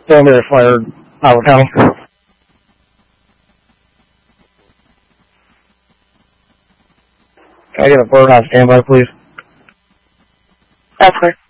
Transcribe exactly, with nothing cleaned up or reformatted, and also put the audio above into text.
Family fired out of town. Can I get a bird on standby, please? That's clear.